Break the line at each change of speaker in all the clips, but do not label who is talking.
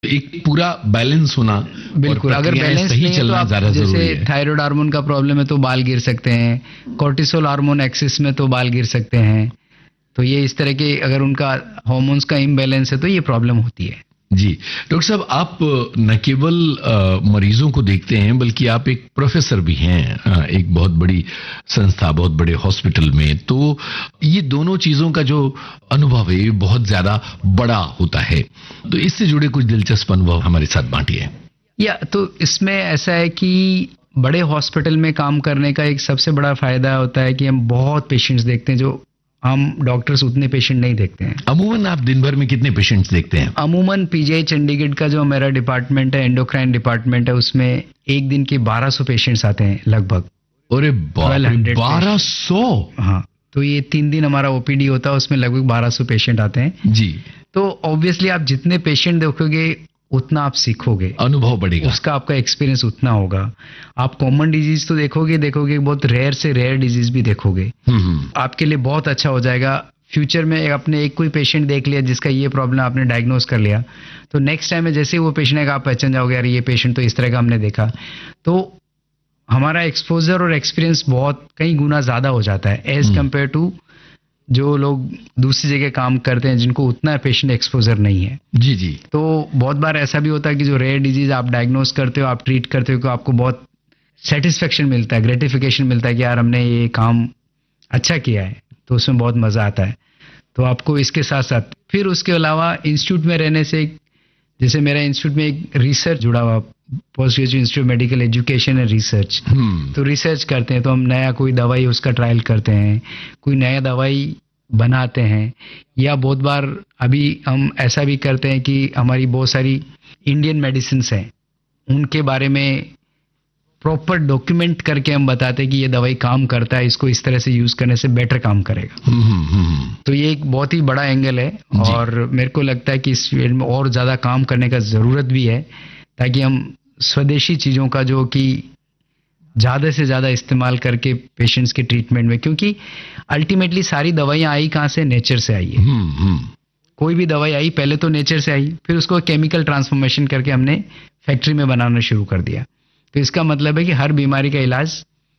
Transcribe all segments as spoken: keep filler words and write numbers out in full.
एक पूरा बैलेंस होना,
बिल्कुल, अगर बैलेंस
सही
नहीं है तो आप जैसे थायराइड हार्मोन का प्रॉब्लम है तो बाल गिर सकते हैं, कोर्टिसोल हार्मोन एक्सेस में तो बाल गिर सकते हैं। तो ये इस तरह के अगर उनका हार्मोन्स का इम्बैलेंस है तो ये प्रॉब्लम होती है।
जी डॉक्टर साहब, आप न केवल मरीजों को देखते हैं बल्कि आप एक प्रोफेसर भी हैं एक बहुत बड़ी संस्था, बहुत बड़े हॉस्पिटल में, तो ये दोनों चीजों का जो अनुभव है बहुत ज्यादा बड़ा होता है, तो इससे जुड़े कुछ दिलचस्प अनुभव हमारे साथ बांटिए।
या तो इसमें ऐसा है कि बड़े हॉस्पिटल में काम करने का एक सबसे बड़ा फायदा होता है कि हम बहुत पेशेंट्स देखते हैं जो हम डॉक्टर्स उतने पेशेंट नहीं देखते हैं।
अमूमन आप दिन भर में कितने पेशेंट्स देखते हैं?
अमूमन पीजीआई चंडीगढ़ का जो मेरा डिपार्टमेंट है, एंडोक्राइन डिपार्टमेंट है, उसमें एक दिन के बारह सौ पेशेंट्स आते हैं लगभग।
अरे बारह सौ!
हाँ, तो ये तीन दिन हमारा ओपीडी होता है, उसमें लगभग बारह सौ पेशेंट आते हैं
जी।
तो ऑब्वियसली आप जितने पेशेंट देखोगे उतना आप सीखोगे,
अनुभव बढ़ेगा,
उसका आपका एक्सपीरियंस उतना होगा। आप कॉमन डिजीज तो देखोगे देखोगे बहुत रेयर से रेयर डिजीज भी देखोगे, आपके लिए बहुत अच्छा हो जाएगा। फ्यूचर में आपने एक कोई पेशेंट देख लिया जिसका ये प्रॉब्लम आपने डायग्नोज कर लिया, तो नेक्स्ट टाइम में जैसे वो पेशेंट है आप पहचान जाओगे, यार ये पेशेंट तो इस तरह का हमने देखा। तो हमारा एक्सपोजर और एक्सपीरियंस बहुत कई गुना ज्यादा हो जाता है एज कम्पेयर टू जो लोग दूसरी जगह काम करते हैं जिनको उतना पेशेंट एक्सपोजर नहीं है।
जी जी।
तो बहुत बार ऐसा भी होता है कि जो रेयर डिजीज आप डायग्नोज करते हो, आप ट्रीट करते हो, तो आपको बहुत सेटिस्फेक्शन मिलता है, ग्रेटिफिकेशन मिलता है कि यार हमने ये काम अच्छा किया है, तो उसमें बहुत मजा आता है। तो आपको इसके साथ साथ फिर उसके अलावा इंस्टीट्यूट में रहने से, जैसे मेरा इंस्टीट्यूट में एक रिसर्च जुड़ा हुआ, post graduate institute medical education and research, तो रिसर्च करते हैं, तो हम नया कोई दवाई उसका ट्रायल करते हैं, कोई नया दवाई बनाते हैं, या बहुत बार अभी हम ऐसा भी करते हैं कि हमारी बहुत सारी इंडियन मेडिसिन हैं उनके बारे में प्रॉपर डॉक्यूमेंट करके हम बताते हैं कि ये दवाई काम करता है, इसको इस तरह से यूज करने से बेटर काम करेगा। तो ये एक बहुत ही बड़ा एंगल है और मेरे को लगता है कि इस फील्ड में और ज्यादा काम करने का जरूरत भी है, ताकि हम स्वदेशी चीजों का जो कि ज्यादा से ज्यादा इस्तेमाल करके पेशेंट्स के ट्रीटमेंट में, क्योंकि अल्टीमेटली सारी दवाइयां आई कहां से? नेचर से आई है। कोई भी दवाई आई पहले तो नेचर से आई, फिर उसको केमिकल ट्रांसफॉर्मेशन करके हमने फैक्ट्री में बनाना शुरू कर दिया। तो इसका मतलब है कि हर बीमारी का इलाज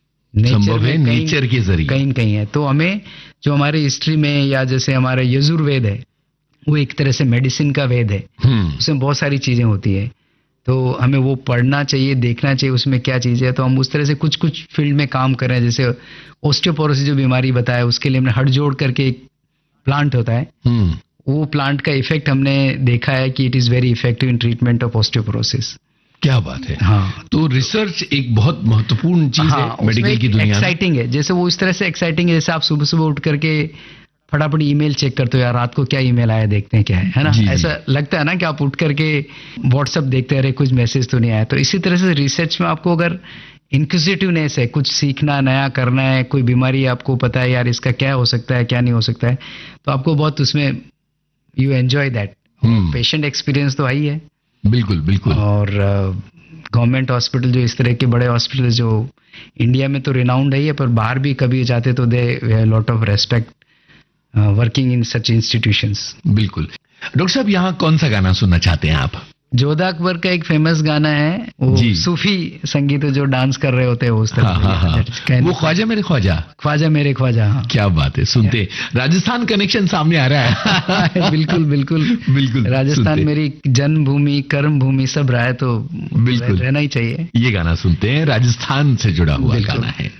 नेचर में
नेचर के जरिए
कहीं कहीं है। तो हमें जो हमारे हिस्ट्री में, या जैसे हमारा यजुर्वेद है, वो एक तरह से मेडिसिन का वेद है, उसमें बहुत सारी चीजें होती है, तो हमें वो पढ़ना चाहिए, देखना चाहिए उसमें क्या चीज़ है। तो हम उस तरह से कुछ कुछ फील्ड में काम कर रहे हैं, जैसे ऑस्टियोपोरोसिस जो बीमारी बताया, उसके लिए हमने हड जोड़ करके एक प्लांट होता है, वो प्लांट का इफेक्ट हमने देखा है कि it is very effective in treatment of osteoporosis.
क्या बात है।
हाँ,
तो रिसर्च एक बहुत महत्वपूर्ण चीज हाँ, है मेडिकल की दुनिया में।
एक्साइटिंग है, जैसे वो इस तरह से एक्साइटिंग है जैसे आप सुबह सुबह उठ करके फटाफट ईमेल चेक करते हो, यार रात को क्या ईमेल आया देखते हैं क्या है है ना, ऐसा लगता है ना कि आप उठ करके व्हाट्सएप देखते रहे कुछ मैसेज तो नहीं आया। तो इसी तरह से रिसर्च में आपको अगर इंक्विजिटिवनेस है, कुछ सीखना नया करना है, कोई बीमारी आपको पता है यार इसका क्या हो सकता है क्या नहीं हो सकता है, तो आपको बहुत उसमें you enjoy that. Patient experience तो आई है।
बिल्कुल बिल्कुल।
और गवर्नमेंट uh, हॉस्पिटल जो इस तरह के बड़े हॉस्पिटल जो इंडिया में तो रिनाउंड है, पर बाहर भी कभी जाते तो दे lot of respect working in such institutions.
बिल्कुल। डॉक्टर साहब, यहाँ कौन सा गाना सुनना चाहते हैं आप?
जोधा अकबर का एक फेमस गाना है, वो सूफी संगीत जो डांस कर रहे होते हैं उस तरह।
हाँ, हाँ, हाँ। वो ख्वाजा मेरे ख्वाजा,
ख्वाजा मेरे ख्वाजा। हाँ।
क्या बात है, सुनते राजस्थान कनेक्शन सामने आ रहा
है। बिल्कुल बिल्कुल बिल्कुल। राजस्थान मेरी जन्मभूमि, कर्म भूमि सब रहा है, तो बिल्कुल रहना ही चाहिए।
ये गाना सुनते हैं, राजस्थान से जुड़ा हुआ गाना है।